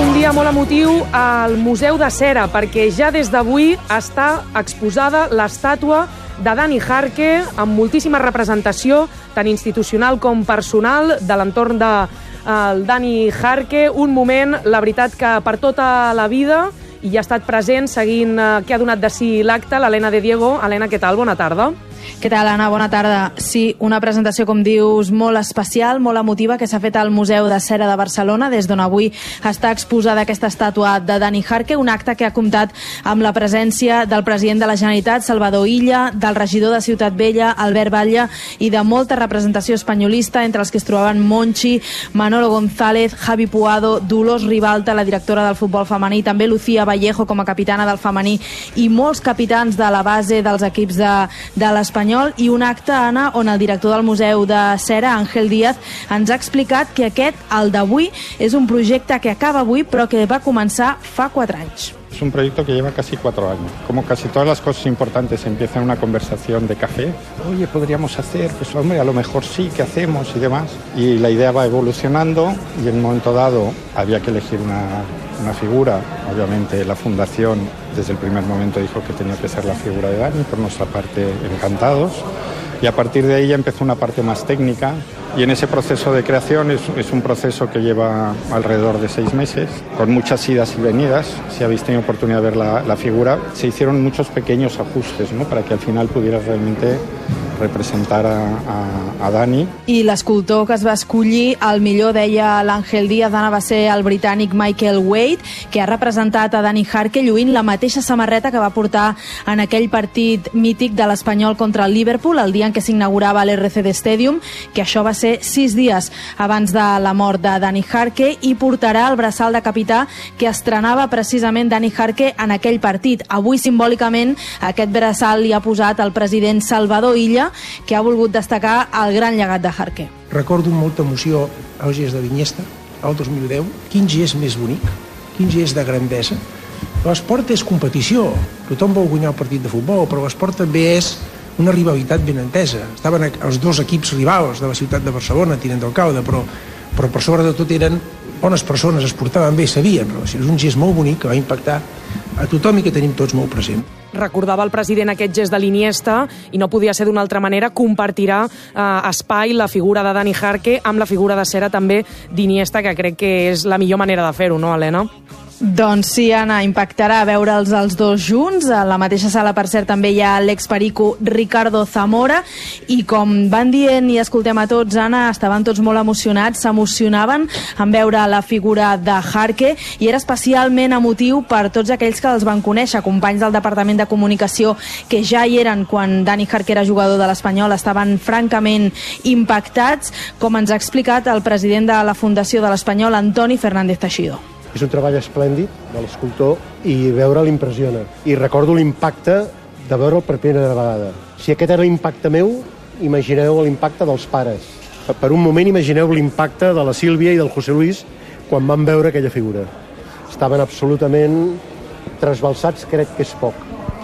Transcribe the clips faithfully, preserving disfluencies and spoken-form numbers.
un dia molt emotiu al Museu de Cera, perquè ja des d'avui està exposada l'estàtua de Dani Jarque, amb moltíssima representació, tant institucional com personal, de l'entorn de el Dani Jarque. Un moment, la veritat, que per tota la vida, i ja ha estat present seguint eh, què ha donat de si l'acte, l'Helena de Diego. Helena, què tal? Bona tarda. Què tal, Anna? Bona tarda. Sí, una presentació, com dius, molt especial, molt emotiva, que s'ha fet al Museu de Cera de Barcelona, des d'on avui està exposada aquesta estàtua de Dani Jarque, un acte que ha comptat amb la presència del president de la Generalitat, Salvador Illa, del regidor de Ciutat Vella, Albert Batlle, i de molta representació espanyolista, entre els que es trobaven Monchi, Manolo González, Javi Puado, Dolors Ribalta, la directora del futbol femení, també Lucía Vallejo com a capitana del femení, i molts capitans de la base dels equips de, de l'Espanyol, i un acte, Anna, on el director del Museu de Cera, Ángel Díaz, ens ha explicat que aquest, el d'avui, és un projecte que acaba avui, però que va començar fa quatre anys. Es un proyecto que lleva casi cuatro años. Como casi todas las cosas importantes empieza en una conversación de café. Oye, podríamos hacer, pues hombre, a lo mejor sí, ¿qué hacemos? Y demás. Y la idea va evolucionando y en un momento dado había que elegir una, una figura. Obviamente la fundación desde el primer momento dijo que tenía que ser la figura de Dani, por nuestra parte encantados. Y a partir de ahí ya empezó una parte más técnica. Y en ese proceso de creación es, es un proceso que lleva alrededor de seis meses, con muchas idas y venidas. Si habéis tenido oportunidad de ver la, la figura, se hicieron muchos pequeños ajustes, ¿no?, para que al final pudiera realmente representar a, a, a Dani. I l'escultor que es va escollir, el millor, deia l'Àngel Díaz, Anna, va ser el britànic Michael Wade, que ha representat a Dani Jarque lluint la mateixa samarreta que va portar en aquell partit mític de l'Espanyol contra el Liverpool, el dia en què s'inaugurava l'R C D Stadium, que això va ser sis dies abans de la mort de Dani Jarque, i portarà el braçal de capità que estrenava precisament Dani Jarque en aquell partit. Avui, simbòlicament, aquest braçal li ha posat el president Salvador Illa, que ha volgut destacar el gran llegat de Jarque. Recordo amb molta emoció el gest de l'Iniesta, el dos mil deu. Quin gest més bonic, quin gest de grandesa. L'esport és competició, tothom vol guanyar el partit de futbol, però l'esport també és una rivalitat ben entesa. Estaven els dos equips rivals de la ciutat de Barcelona, Tinent d'Alcalde, però, però per sobre de tot eren bones persones, es portaven bé, sabien. És un gest molt bonic que va impactar a tothom i que tenim tots molt present. Recordava el president aquest gest de l'Iniesta i no podia ser d'una altra manera. Compartirà eh, espai la figura de Dani Jarque amb la figura de Cera també d'Iniesta, que crec que és la millor manera de fer-ho, no, Helena? Doncs sí, Anna, impactarà veure'ls els dos junts. A la mateixa sala, per cert, també hi ha l'experico Ricardo Zamora, i com van dient i escoltem a tots, Anna, estaven tots molt emocionats, s'emocionaven en veure la figura de Jarque, i era especialment emotiu per tots aquells que els van conèixer, companys del Departament de Comunicació que ja hi eren quan Dani Jarque era jugador de l'Espanyol. Estaven francament impactats, com ens ha explicat el president de la Fundació de l'Espanyol, Antoni Fernández Teixidor. És un treball esplèndid de l'escultor i veure l'impressiona. I recordo l'impacte de veure'l per primera vegada. Si aquest era l'impacte meu, imagineu l'impacte dels pares. Per un moment imagineu l'impacte de la Sílvia i del José Luis quan van veure aquella figura. Estaven absolutament trasbalsats, crec que és poc.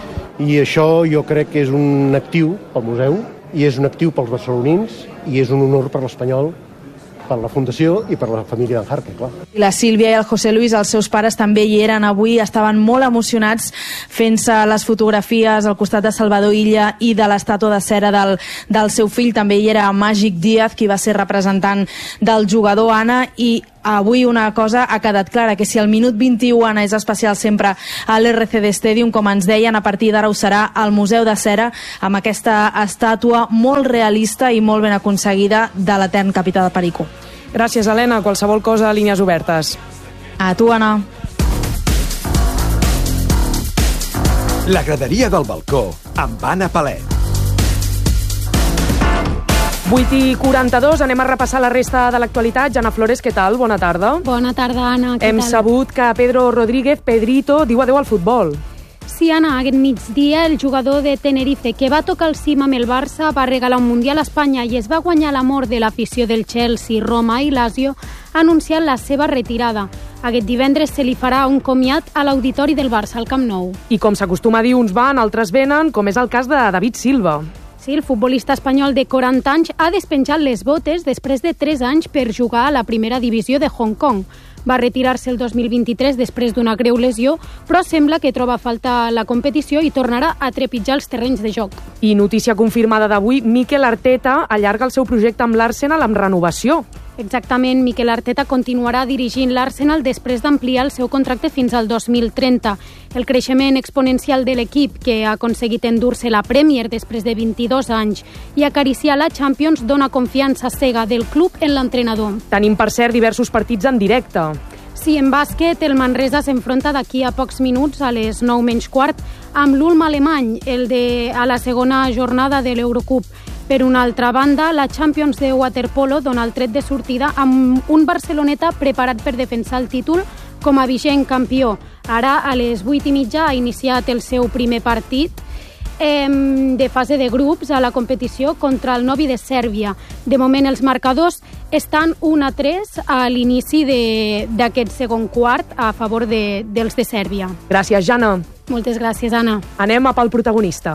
I això jo crec que és un actiu pel museu, i és un actiu pels barcelonins, i és un honor per l'Espanyol, per la Fundació i per la família d'en Jarque, clar. La Sílvia i el José Luis, els seus pares, també hi eren avui, estaven molt emocionats fent-se les fotografies al costat de Salvador Illa i de l'estàtua de Cera del, del seu fill. També hi era Màgic Díaz, qui va ser representant del jugador, Anna, i avui una cosa ha quedat clara, que si el minut vint-i-u, Anna, és especial sempre a l'R C D Stadium, com ens deien, a partir d'ara ho serà al Museu de Cera, amb aquesta estàtua molt realista i molt ben aconseguida de l'etern capità de Perico. Gràcies, Helena. Qualsevol cosa, línies obertes. A tu, Anna. La graderia del balcó, amb Anna Palet. vuit i quaranta-dos, anem a repassar la resta de l'actualitat. Jana Flores, què tal? Bona tarda. Bona tarda, Anna. Què Hem tal? sabut que Pedro Rodríguez, Pedrito, diu adeu al futbol. Sí, Anna, aquest migdia el jugador de Tenerife, que va tocar el cim amb el Barça, va regalar un Mundial a Espanya i es va guanyar l'amor de l'afició del Chelsea, Roma i Lazio, ha anunciat la seva retirada. Aquest divendres se li farà un comiat a l'auditori del Barça, al Camp Nou. I com s'acostuma a dir, uns van, altres venen, com és el cas de David Silva. Sí, el futbolista espanyol de quaranta anys ha despenjat les botes després de tres anys per jugar a la primera divisió de Hong Kong. Va retirar-se el dos mil vint-i-tres després d'una greu lesió, però sembla que troba a falta la competició i tornarà a trepitjar els terrenys de joc. I notícia confirmada d'avui, Mikel Arteta allarga el seu projecte amb l'Arsenal amb renovació. Exactament, Mikel Arteta continuarà dirigint l'Arsenal després d'ampliar el seu contracte fins al dos mil trenta. El creixement exponencial de l'equip, que ha aconseguit endur-se la Premier després de vint-i-dos anys i acariciar la Champions, dona confiança cega del club en l'entrenador. Tenim, per cert, diversos partits en directe. Sí, en bàsquet, el Manresa s'enfronta d'aquí a pocs minuts, a les nou menys quart, amb l'Ulm alemany, el de a la segona jornada de l'Eurocup. Per una altra banda, la Champions de waterpolo dona el tret de sortida amb un Barceloneta preparat per defensar el títol com a vigent campió. Ara, a les vuit i mitja, ha iniciat el seu primer partit eh, de fase de grups a la competició contra el Novi de Sèrbia. De moment, els marcadors estan un a tres a l'inici d'aquest segon quart a favor de, dels de Sèrbia. Gràcies, Jana. Moltes gràcies, Anna. Anem a pel protagonista.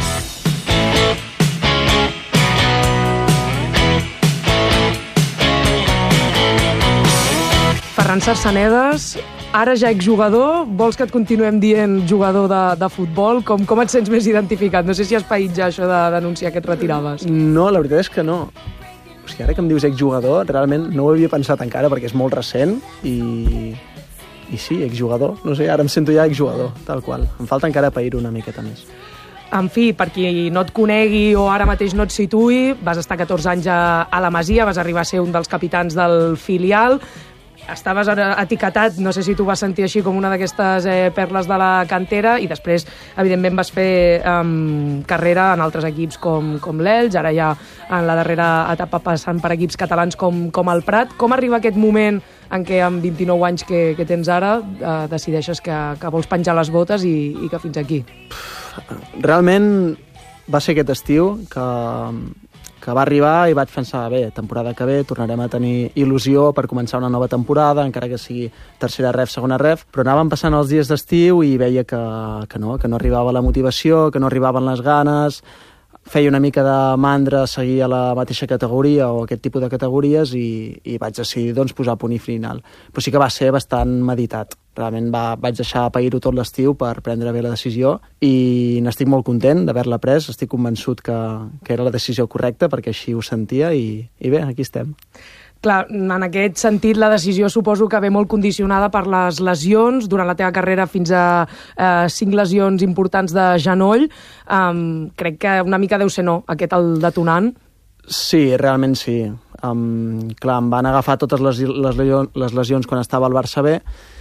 Ferran Sarsanedas, ara ja exjugador, vols que et continuem dient jugador de, de futbol? Com, com et sents més identificat? No sé si has paït ja això de denunciar que et retiraves. No, la veritat és que no. O sigui, ara que em dius exjugador, realment no ho havia pensat encara perquè és molt recent i, i sí, exjugador. No sé, ara em sento ja exjugador, tal qual. Em falta encara pair una miqueta més. En fi, per qui no et conegui o ara mateix no et situï, vas estar catorze anys a, a la Masia, vas arribar a ser un dels capitans del filial. Estaves etiquetat, no sé si tu vas sentir així com una d'aquestes eh, perles de la cantera, i després, evidentment, vas fer um, carrera en altres equips com, com l'Elx, ara ja en la darrera etapa passant per equips catalans com, com el Prat. Com arriba aquest moment en què amb vint-i-nou anys que, que tens ara eh, decideixes que, que vols penjar les botes i, i que fins aquí? Realment va ser aquest estiu que... que va arribar i vaig pensar, bé, temporada que ve tornarem a tenir il·lusió per començar una nova temporada, encara que sigui tercera ref, segona ref, però anàvem passant els dies d'estiu i veia que, que no, que no arribava la motivació, que no arribaven les ganes, feia una mica de mandra seguir a la mateixa categoria o aquest tipus de categories i, i vaig decidir doncs, posar punt i final. Però sí que va ser bastant meditat. Realment va, vaig deixar pair-ho tot l'estiu per prendre bé la decisió i n'estic molt content d'haver-la pres. Estic convençut que, que era la decisió correcta perquè així ho sentia i, i bé, aquí estem. Clar, en aquest sentit la decisió suposo que ve molt condicionada per les lesions. Durant la teva carrera fins a eh, cinc lesions importants de genoll. Um, crec que una mica deu ser no, aquest el detonant. Sí, realment sí. Um, clar, em van agafar totes les, les, les lesions quan estava al Barça B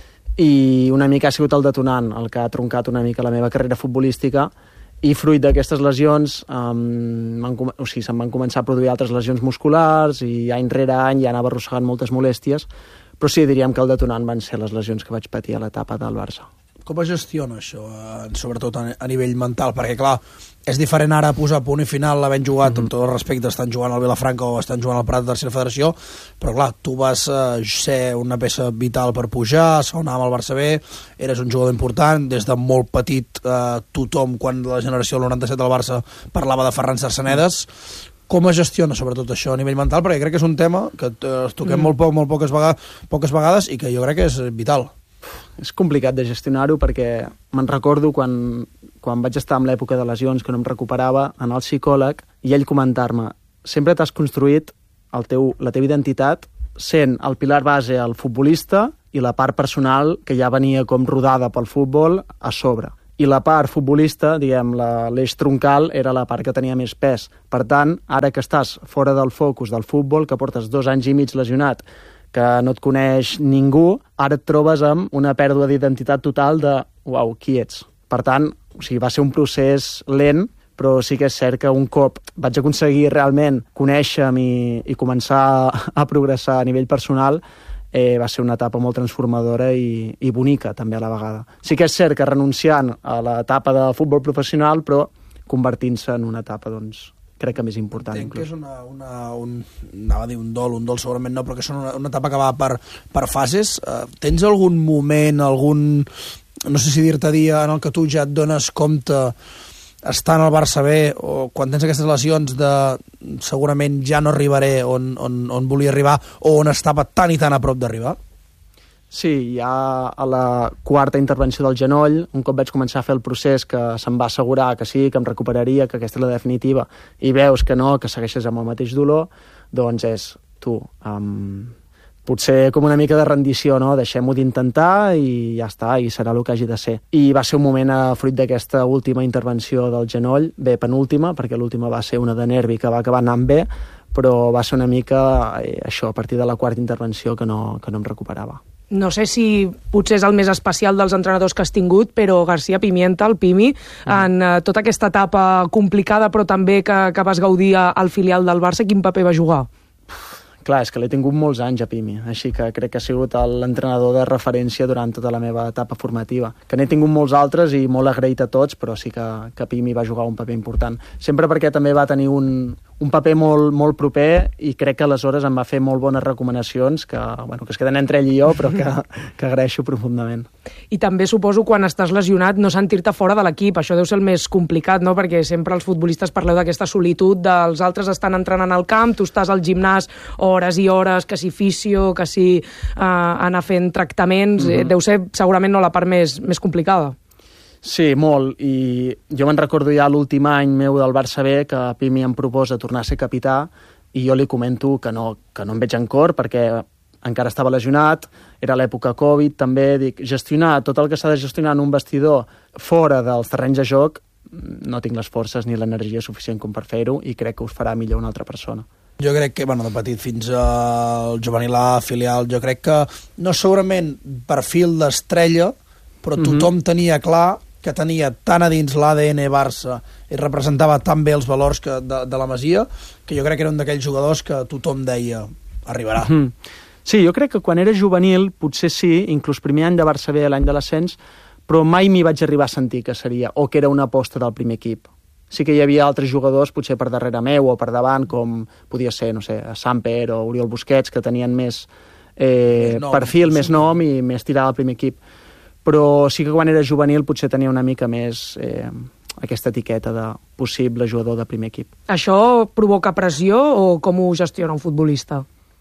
i una mica ha sigut el detonant, el que ha troncat una mica la meva carrera futbolística, i fruit d'aquestes lesions um, o sigui, se'm van començar a produir altres lesions musculars i any rere any ja anava arrossegant moltes molèsties, però sí, diríem que el detonant van ser les lesions que vaig patir a l'etapa del Barça. Com es gestiona això, sobretot a nivell mental? Perquè, clar, és diferent ara posar punt i final havent jugat, mm-hmm. amb tot el respecte, estan jugant al Vilafranca o estan jugant al Prat de tercera federació, però, clar, tu vas eh, ser una peça vital per pujar, sonar amb el Barça B, eres un jugador important, des de molt petit eh, tothom, quan la generació del noranta-set del Barça parlava de Ferran Sarsanedas. Com es gestiona, sobretot, això a nivell mental? Perquè crec que és un tema que es toquem mm. molt, poc, molt poques, vegades, poques vegades i que jo crec que és vital. És complicat de gestionar-ho perquè me'n recordo quan, quan vaig estar en l'època de lesions, que no em recuperava, anar al psicòleg i ell comentar-me: sempre t'has construït el teu, la teva identitat sent el pilar base el futbolista i la part personal que ja venia com rodada pel futbol a sobre. I la part futbolista, diguem, l'eix troncal, era la part que tenia més pes. Per tant, ara que estàs fora del focus del futbol, que portes dos anys i mig lesionat, que no et coneix ningú, ara et trobes amb una pèrdua d'identitat total de, uau, qui ets? Per tant, o sigui, va ser un procés lent, però sí que és cert que un cop vaig aconseguir realment conèixer-me i, i començar a progressar a nivell personal, eh, va ser una etapa molt transformadora i, i bonica també a la vegada. Sí que és cert que renunciant a l'etapa de futbol professional, però convertint-se en una etapa, doncs, crec que més important. Entenc que és una, una, un, anava a dir un dol, un dol segurament no, però que és una, una etapa que va per, per fases. Uh, tens algun moment, algun, no sé si dir-te dia, en el que tu ja et dones compte estant al Barça bé, o quan tens aquestes lesions de segurament ja no arribaré on, on, on volia arribar o on estava tan i tan a prop d'arribar? Sí, ja a la quarta intervenció del genoll, un cop vaig començar a fer el procés que se'm va assegurar que sí, que em recuperaria, que aquesta és la definitiva, i veus que no, que segueixes amb el mateix dolor, doncs és, tu, um, potser com una mica de rendició, no? Deixem-ho d'intentar i ja està, i serà el que hagi de ser. I va ser un moment, a fruit d'aquesta última intervenció del genoll, bé, penúltima, perquè l'última va ser una de nervi que va acabar anant bé, però va ser una mica eh, això, a partir de la quarta intervenció que no, que no em recuperava. No sé si potser és el més especial dels entrenadors que has tingut, però García Pimienta, el Pimi, mm. en uh, tota aquesta etapa complicada, però també que, que vas gaudir al filial del Barça, quin paper va jugar? Clar, és que l'he tingut molts anys a Pimi, així que crec que ha sigut l'entrenador de referència durant tota la meva etapa formativa. Que n'he tingut molts altres i molt agraït a tots, però sí que, que Pimi va jugar un paper important. Sempre perquè també va tenir un, un paper molt, molt proper i crec que aleshores em va fer molt bones recomanacions que, bueno, que es queden entre ell i jo, però que, que agraeixo profundament. I també suposo quan estàs lesionat no sentir-te fora de l'equip, això deu ser el més complicat, no? Perquè sempre els futbolistes parleu d'aquesta solitud dels altres estan entrenant al camp, tu estàs al gimnàs hores i hores, que si fisio, que si uh, anar fent tractaments, mm-hmm. deu ser segurament no la part més, més complicada. Sí, molt, i jo me'n recordo ja l'últim any meu del Barça B que Pimi em proposa tornar a ser capità i jo li comento que no, que no em veig en cor perquè encara estava lesionat, era l'època Covid, també dic, gestionar tot el que s'ha de gestionar en un vestidor fora dels terrenys de joc, no tinc les forces ni l'energia suficient com per fer-ho i crec que us farà millor una altra persona. Jo crec que, bueno, de petit fins al juvenil A, filial, jo crec que no segurament perfil d'estrella, però tothom mm-hmm. tenia clar que tenia tan a dins l'A D N Barça i representava tan bé els valors que de, de la Masia, que jo crec que era un d'aquells jugadors que tothom deia arribarà. Mm-hmm. Sí, jo crec que quan era juvenil, potser sí, inclús primer any de Barça B, l'any de l'ascens, però mai m'hi vaig arribar a sentir que seria, o que era una aposta del primer equip. Sí que hi havia altres jugadors, potser per darrere meu o per davant, com podia ser, no sé, Samper o Oriol Busquets, que tenien més, eh, més nom, perfil, sí. més nom i més tirada al primer equip. Però sí que quan era juvenil potser tenia una mica més eh, aquesta etiqueta de possible jugador de primer equip. Això provoca pressió o com ho gestiona un futbolista?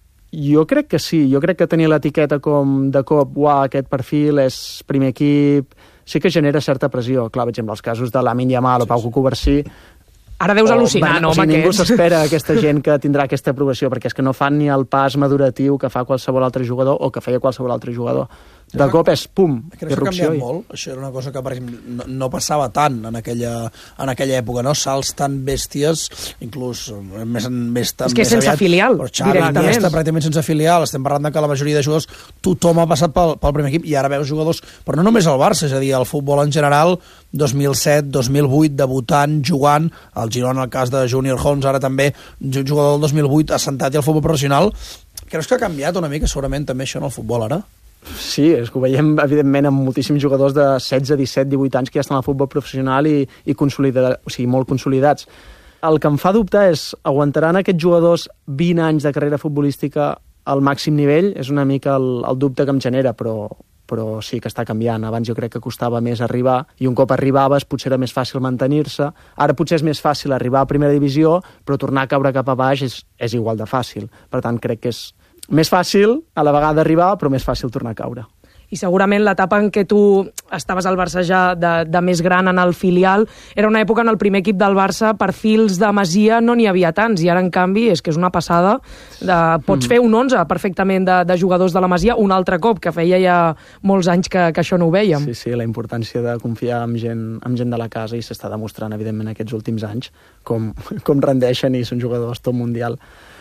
Jo crec que sí, jo crec que tenir l'etiqueta com de cop, uah, aquest perfil és primer equip, sí que genera certa pressió. Clar, per exemple, els casos de Lamine Yamal o Pau Cubarsí, ara deus al·lucinar, no, o sigui, ningú s'espera aquesta gent que tindrà aquesta aprovació, perquè és que no fan ni el pas maduratiu que fa qualsevol altre jugador o que feia qualsevol altre jugador. De cop és, pum, crec que irrupció. Això ha canviat molt. Això era una cosa que, per exemple, no, no passava tant en aquella, en aquella època, no? Salts tan bèsties, inclús més, més, és que més sense aviat, filial, Xavi, directament. Iniesta, pràcticament sense filial. Estem parlant de que la majoria de jugadors tothom ha passat pel, pel primer equip i ara veus jugadors, però no només al Barça, és a dir, el futbol en general, dos mil set, dos mil vuit, debutant, jugant, al Girona, el cas de Junior Holmes, ara també jugador del dos mil vuit, assentat i al futbol professional. Creus que ha canviat una mica, segurament, també això en el futbol ara? Sí, és que ho veiem, evidentment, amb moltíssims jugadors de setze, disset, divuit anys que ja estan al futbol professional i, i consolidats, o sigui, molt consolidats. El que em fa dubtar és, aguantaran aquests jugadors vint anys de carrera futbolística al màxim nivell? És una mica el, el dubte que em genera, però, però sí que està canviant. Abans jo crec que costava més arribar i un cop arribaves potser era més fàcil mantenir-se. Ara potser és més fàcil arribar a primera divisió, però tornar a caure cap a baix és, és igual de fàcil. Per tant, crec que és més fàcil a la vegada arribar, però més fàcil tornar a caure. I segurament l'etapa en què tu estaves al Barça ja de, de més gran en el filial era una època en el primer equip del Barça, perfils de Masia no n'hi havia tants, i ara en canvi és que és una passada. De, pots mm. fer un onze perfectament de, de jugadors de la Masia un altre cop, que feia ja molts anys que, que això no ho vèiem. Sí, sí, la importància de confiar en gent, en gent de la casa, i s'està demostrant evidentment aquests últims anys com, com rendeixen i són jugadors top mundial.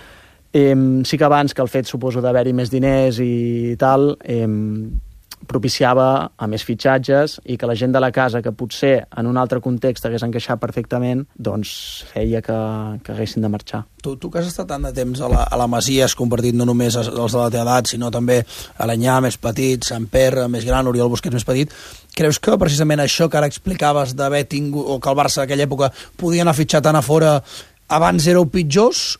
Eh, sí que abans que el fet, suposo, d'haver-hi més diners i tal, eh, propiciava a més fitxatges i que la gent de la casa, que potser en un altre context hagués encaixat perfectament, doncs feia que, que haguessin de marxar. Tu, tu que has estat tant de temps a la, a la Masia, has compartit no només els de la teva edat, sinó també Alenyà, més petit, Samper, més gran, Oriol Busquets, més petit. Creus que precisament això que ara explicaves d'haver tingut, o que el Barça aquella època podia anar a fitxar tant a fora, abans éreu pitjors,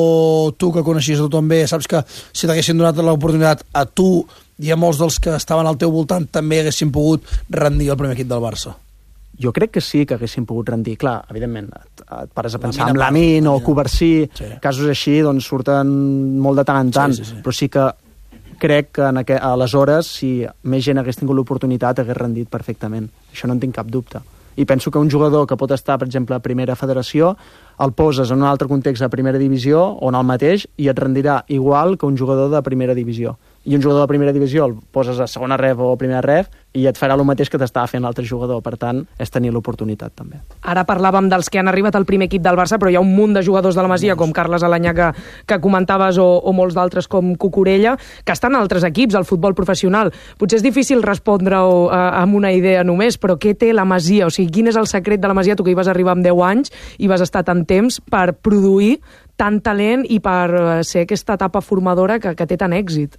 o tu que coneixies tothom bé, saps que si t'haguessin donat l'oportunitat a tu i a molts dels que estaven al teu voltant també haguessin pogut rendir el primer equip del Barça? Jo crec que sí que haguessin pogut rendir. Clar, evidentment, et, et pares a pensar en Lamin o Covarsí, sí. Casos així doncs surten molt de tant en tant, sí, sí, sí. Però sí que crec que en aqu... aleshores, si més gent hagués tingut l'oportunitat, hagués rendit perfectament. Això no en tinc cap dubte. I penso que un jugador que pot estar, per exemple, a primera federació, el poses en un altre context a primera divisió o en el mateix i et rendirà igual que un jugador de primera divisió. I un jugador de primera divisió el poses a segona ref o a primera ref i et farà el mateix que t'estava fent l'altre jugador. Per tant, és tenir l'oportunitat també. Ara parlàvem dels que han arribat al primer equip del Barça, però hi ha un munt de jugadors de la Masia, com Carles Alanyà, que, que comentaves, o, o molts d'altres com Cucurella, que estan a altres equips, al futbol professional. Potser és difícil respondre-ho eh, amb una idea només, però què té la Masia? O sigui, quin és el secret de la Masia? Tu que hi vas arribar amb deu anys i vas estar tant temps per produir tant talent i per ser aquesta etapa formadora que, que té tant èxit.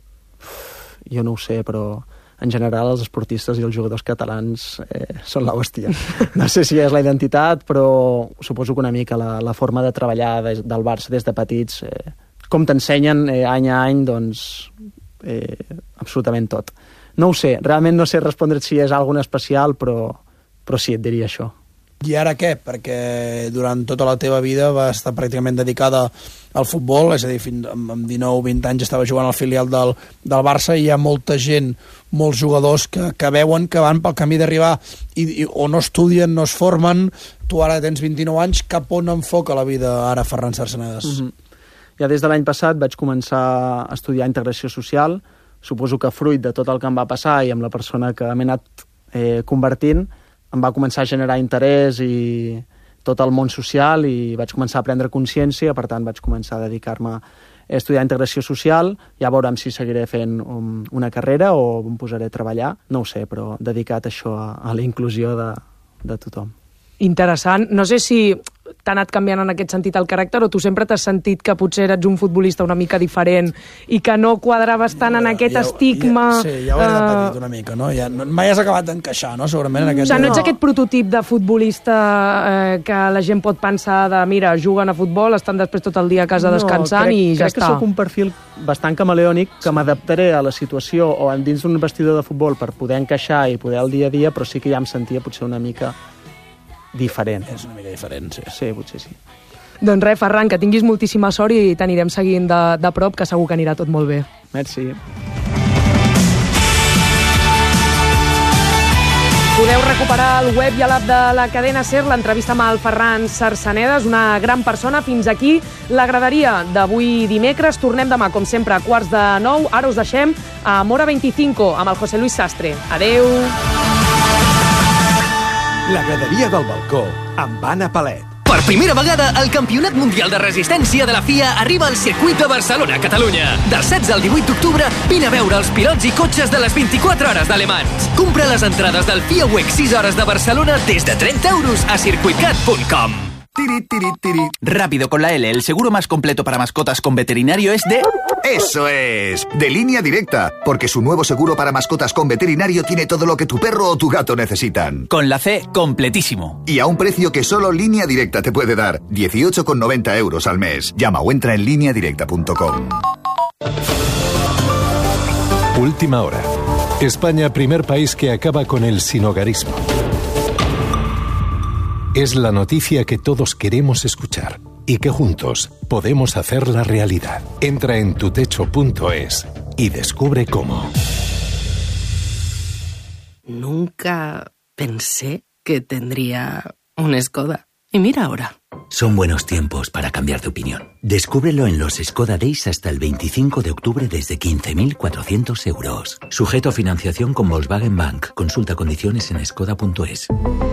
Jo no ho sé, però en general els esportistes i els jugadors catalans eh, són l'hòstia. No sé si és la identitat, però suposo que una mica la, la forma de treballar des, del Barça des de petits, eh, com t'ensenyen eh, any a any, doncs eh, absolutament tot. No ho sé, realment no sé respondre si és alguna especial, però, però sí, et diria això. I ara què? Perquè durant tota la teva vida va estar pràcticament dedicada al futbol, és a dir, fins amb dinou vint anys estava jugant al filial del, del Barça, i hi ha molta gent, molts jugadors que, que veuen que van pel camí d'arribar i, i, o no estudien, no es formen. Tu ara tens vint-i-nou anys, cap on enfoca la vida ara Ferran Sarsenedes? Mm-hmm. Ja des de l'any passat vaig començar a estudiar integració social. Suposo que fruit de tot el que em va passar i amb la persona que m'he anat eh, convertint, em va començar a generar interès i tot el món social, i vaig començar a prendre consciència. Per tant vaig començar a dedicar-me a estudiar integració social. Ja veurem si seguiré fent un, una carrera o em posaré a treballar, no ho sé, però dedicat a això, a, a la inclusió de, de tothom. Interessant. No sé si t'ha anat canviant en aquest sentit el caràcter, o tu sempre t'has sentit que potser eres un futbolista una mica diferent i que no quadraves tant ja, en aquest ja, estigma... Ja, sí, ja ho he repetit una mica, no? Ja, no mai has acabat d'encaixar, no? Segurament en aquest... O sigui, no ets aquest prototip de futbolista eh, que la gent pot pensar de, mira, juguen a futbol, estan després tot el dia a casa no, descansant crec, i ja crec està. Crec que sóc un perfil bastant camaleònic, que m'adaptaré a la situació o dins d'un vestidor de futbol per poder encaixar i poder el dia a dia, però sí que ja em sentia potser una mica diferent. És una mica diferent, sí. Sí, potser sí. Doncs res, Ferran, que tinguis moltíssima sort i t'anirem seguint de, de prop, que segur que anirà tot molt bé. Merci. Podeu recuperar al web i a l'app de la cadena SER l'entrevista amb el Ferran Sarsenedes, una gran persona. Fins aquí la graderia d'avui dimecres. Tornem demà, com sempre, a quarts de nou. Ara us deixem a Mora vint-i-cinc amb el José Luis Sastre. Adeu! La graderia del balcó, amb Anna Palet. Per primera vegada, el Campionat Mundial de Resistència de la F I A arriba al circuit de Barcelona, Catalunya. Del setze al divuit d'octubre, vine a veure els pilots i cotxes de les vint-i-quatre hores d'Alemans. Compra les entrades del F I A W E C sis hores de Barcelona des de trenta euros a circuitcat punt com. Tiri, tiri, tiri. Rápido con la L, el seguro más completo para mascotas con veterinario es de... ¡Eso es! De Línea Directa, porque su nuevo seguro para mascotas con veterinario tiene todo lo que tu perro o tu gato necesitan. Con la C, completísimo. Y a un precio que solo Línea Directa te puede dar, dieciocho con noventa euros al mes. Llama o entra en línea directa punto com. Última hora. España, primer país que acaba con el sinhogarismo. Es la noticia que todos queremos escuchar y que juntos podemos hacerla realidad. Entra en tutecho punto es y descubre cómo. Nunca pensé que tendría un Skoda. Y mira ahora. Son buenos tiempos para cambiar de opinión. Descúbrelo en los Skoda Days hasta el veinticinco de octubre desde quince mil cuatrocientos euros. Sujeto a financiación con Volkswagen Bank. Consulta condiciones en skoda punto es.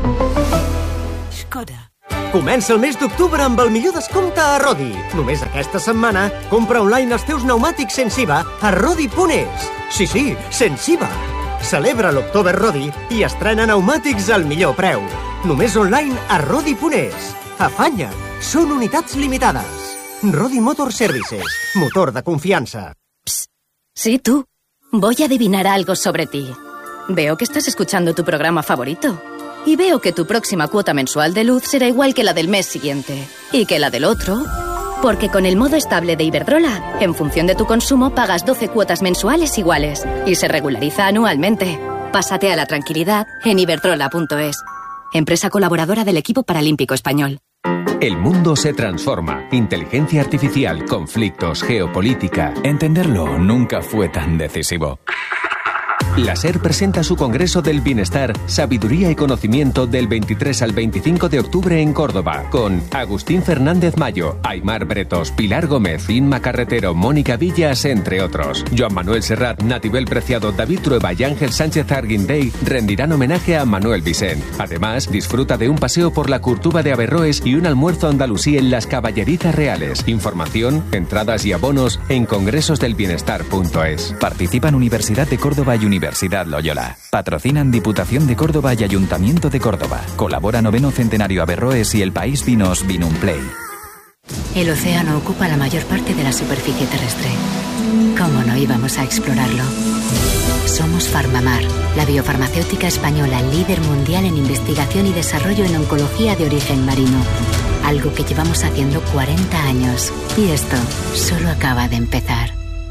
Skoda. Comença el mes d'octubre amb el millor descompte a Rodi. Només aquesta setmana, compra online els teus pneumàtics sense I V A a rodi punt es. Sí, sí, sense I V A. Celebra l'October Rodi i estrena pneumàtics al millor preu. Només online a rodi punt es. Afanya, són unitats limitades. Rodi Motor Services, motor de confianza. Psst, sí, tú. Voy a adivinar algo sobre ti. Veo que estás escuchando tu programa favorito. Y veo que tu próxima cuota mensual de luz será igual que la del mes siguiente. Y que la del otro. Porque con el modo estable de Iberdrola, en función de tu consumo, pagas doce cuotas mensuales iguales. Y se regulariza anualmente. Pásate a la tranquilidad en iberdrola punto es. empresa colaboradora del equipo paralímpico español. El mundo se transforma. Inteligencia artificial, conflictos, geopolítica. Entenderlo nunca fue tan decisivo. La SER presenta su Congreso del Bienestar, Sabiduría y Conocimiento del veintitrés al veinticinco de octubre en Córdoba, con Agustín Fernández Mayo, Aimar Bretos, Pilar Gómez, Inma Carretero, Mónica Villas, entre otros. Joan Manuel Serrat, Natibel Preciado, David Trueba y Ángel Sánchez Arguindey rendirán homenaje a Manuel Vicent. Además, disfruta de un paseo por la Curtuba de Averroes y un almuerzo andalusí en las Caballerizas Reales. Información, entradas y abonos en congresosdelbienestar punto es. Participan Universidad de Córdoba y Universidad Loyola. Patrocinan Diputación de Córdoba y Ayuntamiento de Córdoba. Colabora Noveno Centenario Averroes y el País Vinos Vinumplay. El océano ocupa la mayor parte de la superficie terrestre. ¿Cómo no íbamos a explorarlo? Somos Farmamar, la biofarmacéutica española líder mundial en investigación y desarrollo en oncología de origen marino. Algo que llevamos haciendo cuarenta años. Y esto solo acaba de empezar.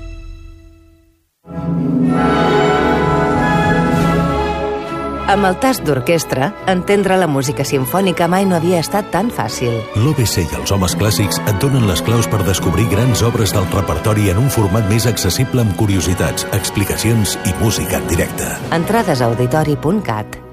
Amb el tast d'orquestra, entendre la música simfònica mai no havia estat tan fàcil. L'O B C i els homes clàssics et donen les claus per descobrir grans obres del repertori en un format més accessible amb curiositats, explicacions i música en directe. Entrades a auditori punt cat.